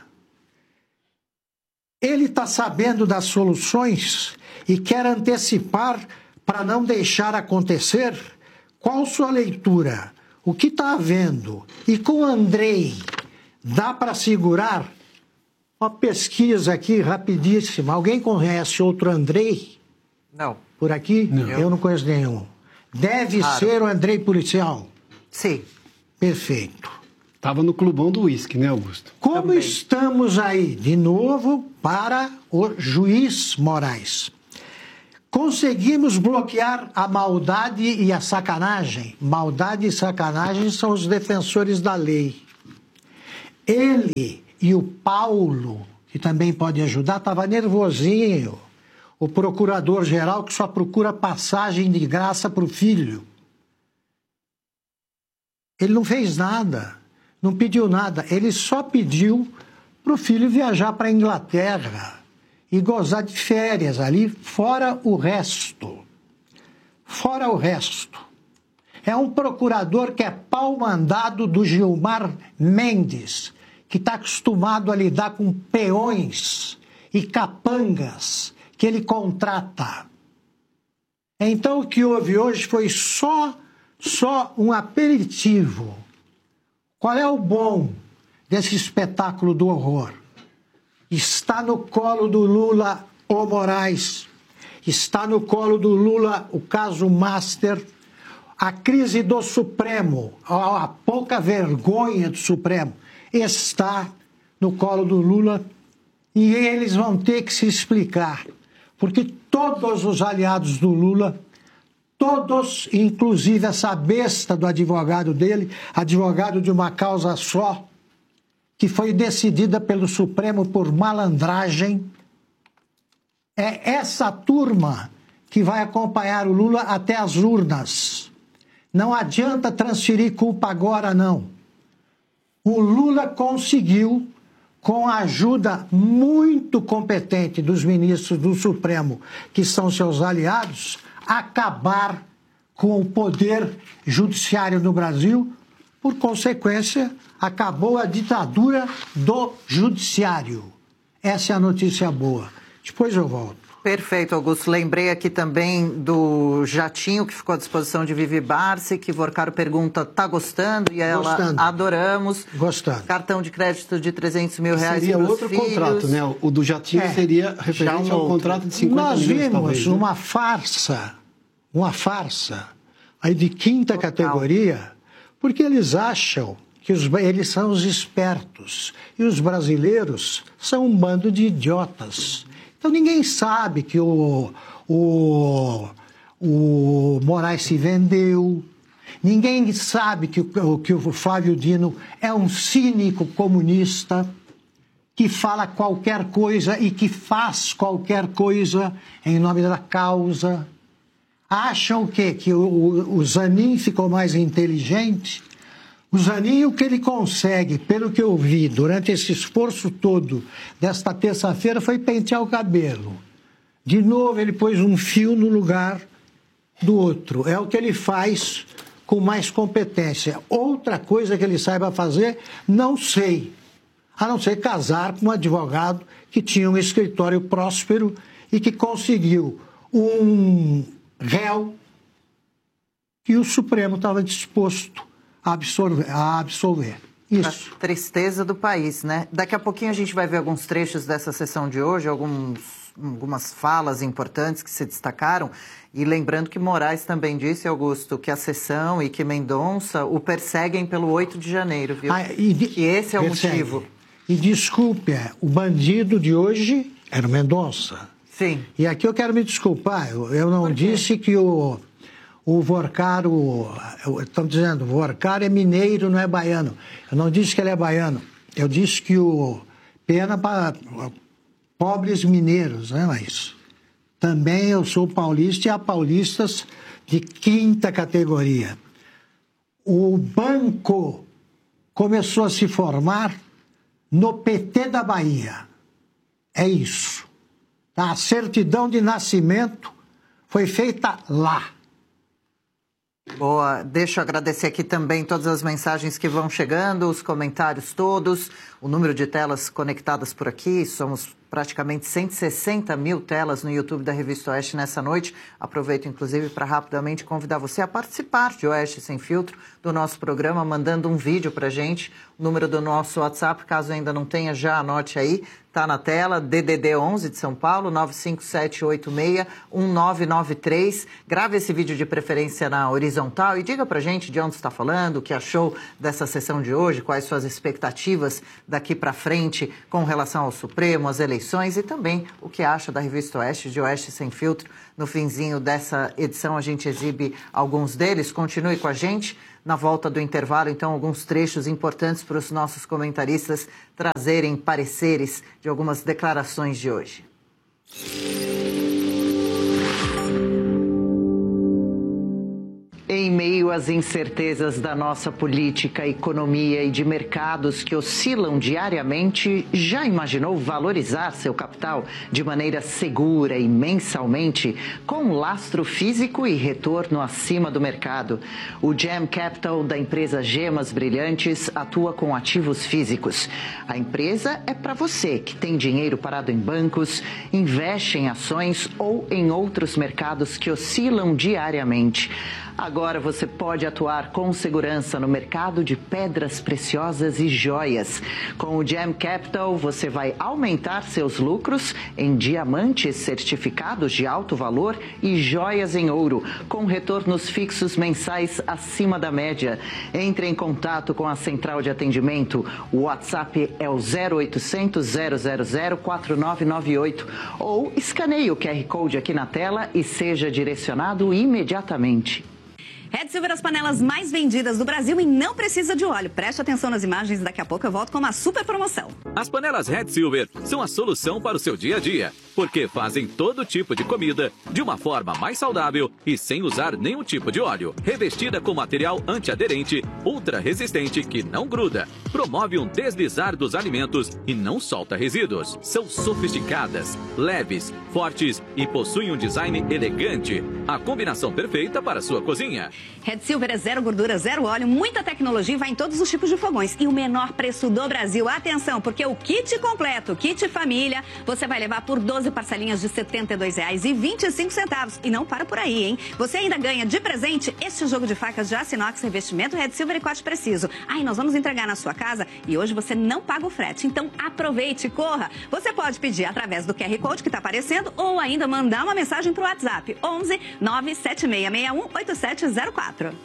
Speaker 11: Ele está sabendo das soluções e quer antecipar para não deixar acontecer. Qual sua leitura? O que está havendo? E com Andrei, Dá para segurar? Uma pesquisa aqui rapidíssima. Alguém conhece outro Andrei?
Speaker 6: Não.
Speaker 11: Por aqui? Não. Eu não conheço nenhum. Deve ser o Andrei policial?
Speaker 6: Sim.
Speaker 11: Perfeito.
Speaker 9: Estava no clubão do uísque, né, Augusto?
Speaker 11: Como
Speaker 6: Também.
Speaker 11: Estamos aí, de novo, para o juiz Moraes. Conseguimos bloquear a maldade e a sacanagem? Maldade e sacanagem são os defensores da lei. Ele e o Paulo, que também pode ajudar, estava nervosinho. O procurador-geral que só procura passagem de graça para o filho. Ele não fez nada, não pediu nada. Ele só pediu para o filho viajar para a Inglaterra e gozar de férias ali, fora o resto. Fora o resto. É um procurador que é pau-mandado do Gilmar Mendes, que está acostumado a lidar com peões e capangas que ele contrata. Então, o que houve hoje foi só um aperitivo. Qual é o bom desse espetáculo do horror? Está no colo do Lula o Moraes, está no colo do Lula o caso Master, a crise do Supremo, a pouca vergonha do Supremo, está no colo do Lula e eles vão ter que se explicar, porque todos os aliados do Lula, todos, inclusive essa besta do advogado dele, advogado de uma causa só, que foi decidida pelo Supremo por malandragem, é essa turma que vai acompanhar o Lula até as urnas. Não adianta transferir culpa agora, não. O Lula conseguiu, com a ajuda muito competente dos ministros do Supremo, que são seus aliados, acabar com o poder judiciário no Brasil. Por consequência, acabou a ditadura do judiciário. Essa é a notícia boa. Depois eu volto.
Speaker 6: Perfeito, Augusto. Lembrei aqui também do jatinho que ficou à disposição de Vivi Barsi, que Vorcaro pergunta, tá gostando? E ela,
Speaker 11: gostando.
Speaker 6: Adoramos.
Speaker 11: Gostando.
Speaker 6: Cartão de crédito de R$300 mil
Speaker 9: seria outro
Speaker 6: filhos.
Speaker 9: Contrato, né? O do jatinho seria referente ao contrato de 50
Speaker 11: Nós
Speaker 9: milhões,
Speaker 11: vimos
Speaker 9: talvez, né?
Speaker 11: uma farsa aí de quinta categoria, porque eles acham que eles são os espertos e os brasileiros são um bando de idiotas. Então ninguém sabe que o Moraes se vendeu, ninguém sabe que o Flávio Dino é um cínico comunista que fala qualquer coisa e que faz qualquer coisa em nome da causa. Acham o quê? Que o Zanin ficou mais inteligente? O Zanin, o que ele consegue, pelo que eu vi durante esse esforço todo desta terça-feira, foi pentear o cabelo. De novo, ele pôs um fio no lugar do outro. É o que ele faz com mais competência. Outra coisa que ele saiba fazer, não sei. A não ser casar com um advogado que tinha um escritório próspero e que conseguiu um réu que o Supremo estava disposto a absolver. Isso.
Speaker 6: A tristeza do país, né? Daqui a pouquinho a gente vai ver alguns trechos dessa sessão de hoje, algumas falas importantes que se destacaram. E lembrando que Moraes também disse, Augusto, que a sessão e que Mendonça o perseguem pelo 8 de janeiro, viu? Que esse é o motivo.
Speaker 11: E desculpe, o bandido de hoje era o Mendonça.
Speaker 6: Sim.
Speaker 11: E aqui eu quero me desculpar, eu não disse que o Vorcaro, estão dizendo, o Vorcaro é mineiro, não é baiano. Eu não disse que ele é baiano, eu disse que o pena para pobres mineiros, não é isso? Também eu sou paulista e há paulistas de quinta categoria. O banco começou a se formar no PT da Bahia. É isso. A certidão de nascimento foi feita lá.
Speaker 6: Boa, deixa eu agradecer aqui também todas as mensagens que vão chegando, os comentários todos, o número de telas conectadas por aqui, somos praticamente 160 mil telas no YouTube da Revista Oeste nessa noite. Aproveito, inclusive, para rapidamente convidar você a participar de Oeste Sem Filtro, do nosso programa, mandando um vídeo para a gente. O número do nosso WhatsApp, caso ainda não tenha, já anote aí. Está na tela, DDD 11 de São Paulo, 95786-1993. Grave esse vídeo de preferência na horizontal e diga pra gente de onde está falando, o que achou dessa sessão de hoje, quais suas expectativas daqui para frente com relação ao Supremo, às eleições e também o que acha da Revista Oeste, de Oeste Sem Filtro. No finzinho dessa edição a gente exibe alguns deles. Continue com a gente. Na volta do intervalo, então, alguns trechos importantes para os nossos comentaristas trazerem pareceres de algumas declarações de hoje. Em meio às incertezas da nossa política, economia e de mercados que oscilam diariamente, já imaginou valorizar seu capital de maneira segura e mensalmente, com lastro físico e retorno acima do mercado? O Gem Capital da empresa Gemas Brilhantes atua com ativos físicos. A empresa é para você que tem dinheiro parado em bancos, investe em ações ou em outros mercados que oscilam diariamente. Agora você pode atuar com segurança no mercado de pedras preciosas e joias. Com o Gem Capital, você vai aumentar seus lucros em diamantes certificados de alto valor e joias em ouro, com retornos fixos mensais acima da média. Entre em contato com a central de atendimento. O WhatsApp é o 0800 000 4998 ou escaneie o QR Code aqui na tela e seja direcionado imediatamente.
Speaker 12: Red Silver, as panelas mais vendidas do Brasil e não precisa de óleo. Preste atenção nas imagens, daqui a pouco eu volto com uma super promoção.
Speaker 13: As panelas Red Silver são a solução para o seu dia a dia, porque fazem todo tipo de comida de uma forma mais saudável e sem usar nenhum tipo de óleo. Revestida com material antiaderente, ultra resistente que não gruda, promove um deslizar dos alimentos e não solta resíduos. São sofisticadas, leves, fortes e possuem um design elegante. A combinação perfeita para a sua cozinha.
Speaker 12: Red Silver é zero gordura, zero óleo, muita tecnologia e vai em todos os tipos de fogões. E o menor preço do Brasil. Atenção, porque o kit completo, kit família, você vai levar por 12 parcelinhas de R$ 72,25. E não para por aí, hein? Você ainda ganha de presente este jogo de facas de aço inox, revestimento Red Silver e corte preciso. Aí nós vamos entregar na sua casa e hoje você não paga o frete. Então aproveite, corra. Você pode pedir através do QR Code que está aparecendo ou ainda mandar uma mensagem para o WhatsApp 11 97661 8704.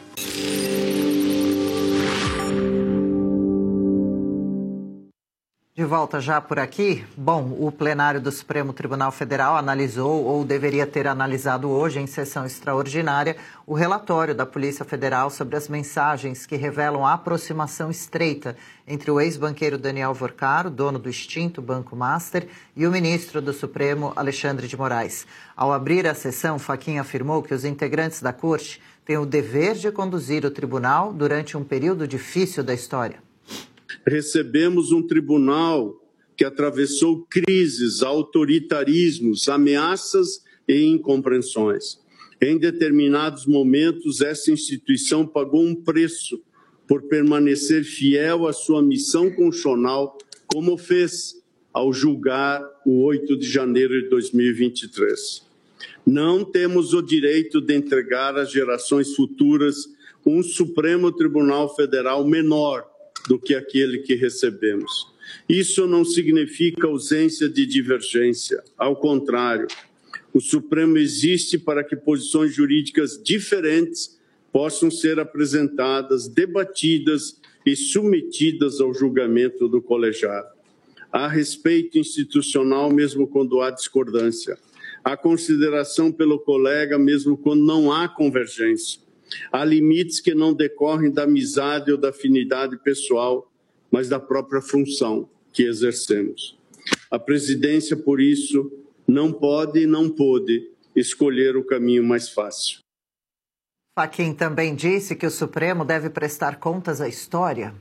Speaker 6: De volta já por aqui. Bom, o plenário do Supremo Tribunal Federal analisou, ou deveria ter analisado hoje, em sessão extraordinária, o relatório da Polícia Federal sobre as mensagens que revelam a aproximação estreita entre o ex-banqueiro Daniel Vorcaro, dono do extinto Banco Master, e o ministro do Supremo, Alexandre de Moraes. Ao abrir a sessão, Fachin afirmou que os integrantes da Corte têm o dever de conduzir o tribunal durante um período difícil da história.
Speaker 3: Recebemos um tribunal que atravessou crises, autoritarismos, ameaças e incompreensões. Em determinados momentos, essa instituição pagou um preço por permanecer fiel à sua missão constitucional, como fez ao julgar o 8 de janeiro de 2023. Não temos o direito de entregar às gerações futuras um Supremo Tribunal Federal menor do que aquele que recebemos. Isso não significa ausência de divergência. Ao contrário, o Supremo existe para que posições jurídicas diferentes possam ser apresentadas, debatidas e submetidas ao julgamento do colegiado. Há respeito institucional mesmo quando há discordância. Há consideração pelo colega mesmo quando não há convergência. Há limites que não decorrem da amizade ou da afinidade pessoal, mas da própria função que exercemos. A presidência, por isso, não pode e não pôde escolher o caminho mais fácil.
Speaker 6: Fachin também disse que o Supremo deve prestar contas à história.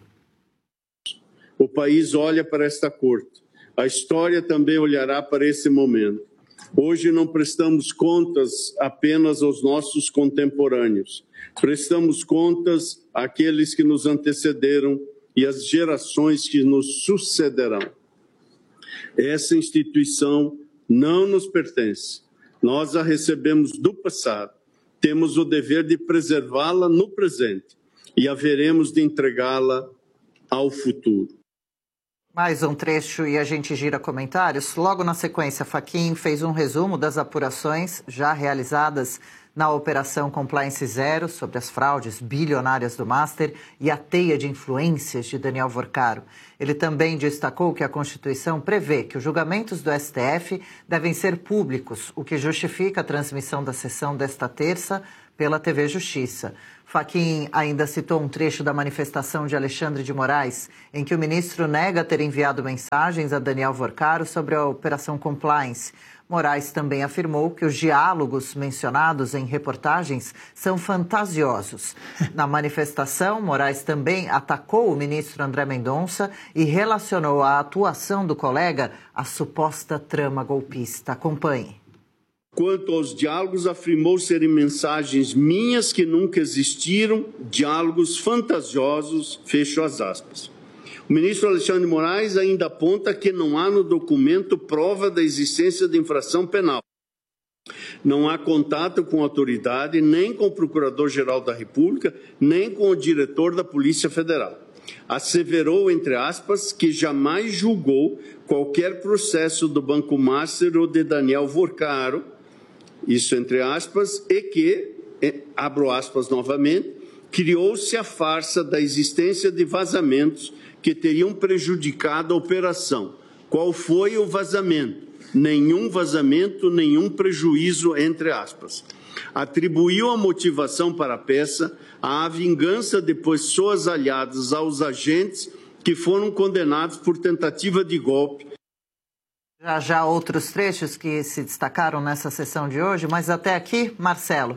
Speaker 3: O país olha para esta corte. A história também olhará para esse momento. Hoje não prestamos contas apenas aos nossos contemporâneos. Prestamos contas àqueles que nos antecederam e às gerações que nos sucederão. Essa instituição não nos pertence. Nós a recebemos do passado. Temos o dever de preservá-la no presente e haveremos de entregá-la ao futuro.
Speaker 6: Mais um trecho e a gente gira comentários. Logo na sequência, Fachin fez um resumo das apurações já realizadas na Operação Compliance Zero sobre as fraudes bilionárias do Master e a teia de influências de Daniel Vorcaro. Ele também destacou que a Constituição prevê que os julgamentos do STF devem ser públicos, o que justifica a transmissão da sessão desta terça pela TV Justiça. Fachin ainda citou um trecho da manifestação de Alexandre de Moraes, em que o ministro nega ter enviado mensagens a Daniel Vorcaro sobre a Operação Compliance. Moraes também afirmou que os diálogos mencionados em reportagens são fantasiosos. Na manifestação, Moraes também atacou o ministro André Mendonça e relacionou a atuação do colega à suposta trama golpista. Acompanhe.
Speaker 3: Quanto aos diálogos, afirmou serem mensagens minhas que nunca existiram, diálogos fantasiosos, fecho as aspas. O ministro Alexandre de Moraes ainda aponta que não há no documento prova da existência de infração penal. Não há contato com a autoridade, nem com o Procurador-Geral da República, nem com o diretor da Polícia Federal. Asseverou, entre aspas, que jamais julgou qualquer processo do Banco Master ou de Daniel Vorcaro, isso entre aspas, e que, abro aspas novamente, criou-se a farsa da existência de vazamentos que teriam prejudicado a operação. Qual foi o vazamento? Nenhum vazamento, nenhum prejuízo, entre aspas. Atribuiu a motivação para a peça à vingança de pessoas aliadas aos agentes que foram condenados por tentativa de golpe.
Speaker 6: Já outros trechos que se destacaram nessa sessão de hoje, mas até aqui, Marcelo.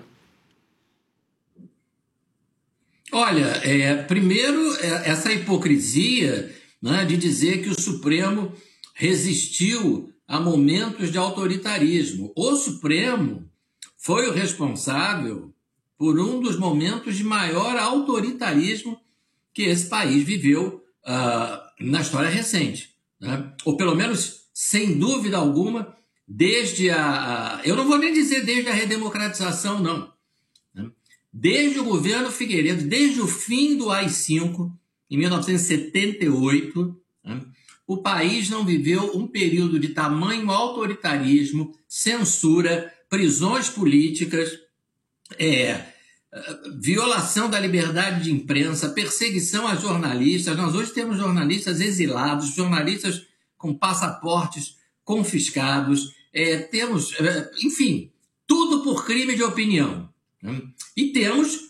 Speaker 7: Olha, primeiro, essa hipocrisia, né, de dizer que o Supremo resistiu a momentos de autoritarismo. O Supremo foi o responsável por um dos momentos de maior autoritarismo que esse país viveu na história recente, né? Ou pelo menos, sem dúvida alguma, desde eu não vou nem dizer desde a redemocratização, não. Desde o governo Figueiredo, desde o fim do AI-5, em 1978, né, o país não viveu um período de tamanho autoritarismo, censura, prisões políticas, violação da liberdade de imprensa, perseguição a jornalistas. Nós hoje temos jornalistas exilados, jornalistas com passaportes confiscados, temos, enfim, tudo por crime de opinião. E temos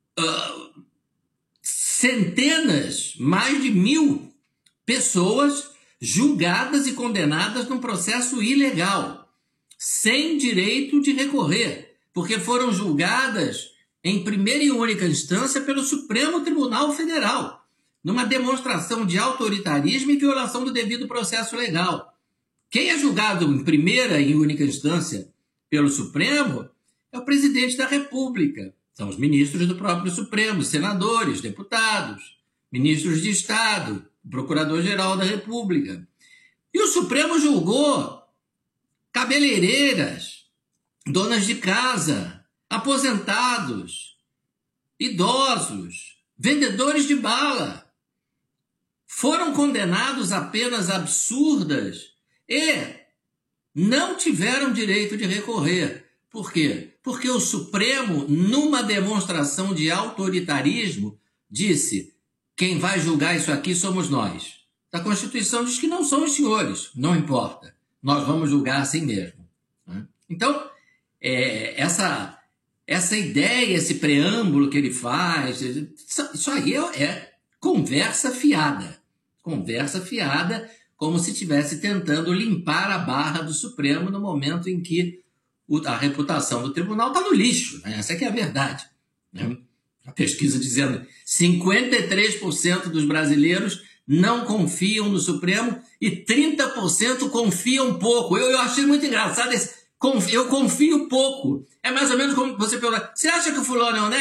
Speaker 7: centenas, mais de 1.000 pessoas julgadas e condenadas num processo ilegal, sem direito de recorrer, porque foram julgadas em primeira e única instância pelo Supremo Tribunal Federal, numa demonstração de autoritarismo e violação do devido processo legal. Quem é julgado em primeira e única instância pelo Supremo é o presidente da República. São os ministros do próprio Supremo, senadores, deputados, ministros de Estado, Procurador-Geral da República. E o Supremo julgou cabeleireiras, donas de casa, aposentados, idosos, vendedores de bala. Foram condenados a penas absurdas e não tiveram direito de recorrer. Por quê? Porque o Supremo, numa demonstração de autoritarismo, disse: quem vai julgar isso aqui somos nós. A Constituição diz que não são os senhores, não importa. Nós vamos julgar assim mesmo. Então, essa ideia, esse preâmbulo que ele faz, isso aí é conversa fiada. Conversa fiada, como se estivesse tentando limpar a barra do Supremo no momento em que a reputação do tribunal está no lixo, né? Essa é a verdade, né? A pesquisa dizendo 53% dos brasileiros não confiam no Supremo e 30% confiam pouco. Eu achei muito engraçado esse eu confio pouco. É mais ou menos como você perguntar: você acha que o fulano é honesto?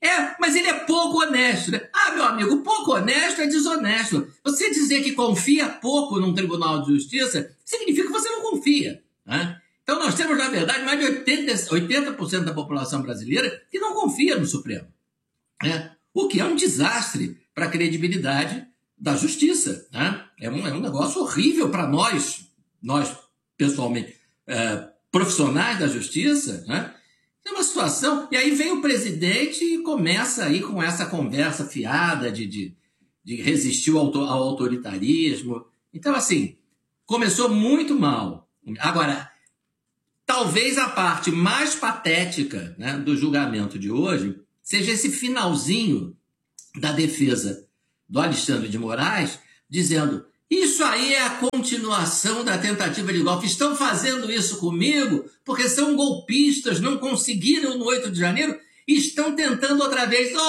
Speaker 7: Mas ele é pouco honesto, né? Ah, meu amigo, pouco honesto é desonesto. Você dizer que confia pouco num Tribunal de Justiça significa que você não confia, né? Então nós temos, na verdade, mais de 80% da população brasileira que não confia no Supremo, né? O que é um desastre para a credibilidade da justiça, né? É um negócio horrível para nós pessoalmente, profissionais da justiça, né? É uma situação... E aí vem o presidente e começa aí com essa conversa fiada de resistir ao autoritarismo. Então, assim, começou muito mal. Agora, talvez a parte mais patética, né, do julgamento de hoje seja esse finalzinho da defesa do Alexandre de Moraes, dizendo: isso aí é a continuação da tentativa de golpe. Estão fazendo isso comigo porque são golpistas, não conseguiram no 8 de janeiro e estão tentando outra vez.